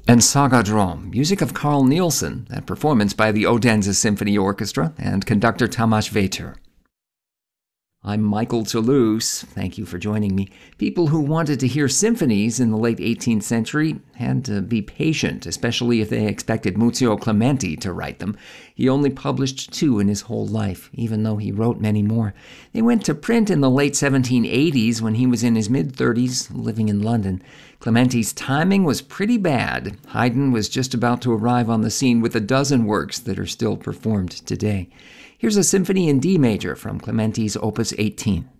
and Saga Drom, music of Carl Nielsen, that performance by the Odense Symphony Orchestra and conductor Tamas Veter. I'm Michael Toulouse. Thank you for joining me. People who wanted to hear symphonies in the late 18th century had to be patient, especially if they expected Muzio Clementi to write them. He only published 2 in his whole life, even though he wrote many more. They went to print in the late 1780s when he was in his mid-30s, living in London. Clementi's timing was pretty bad. Haydn was just about to arrive on the scene with a dozen works that are still performed today. Here's a symphony in D major from Clementi's Opus 18.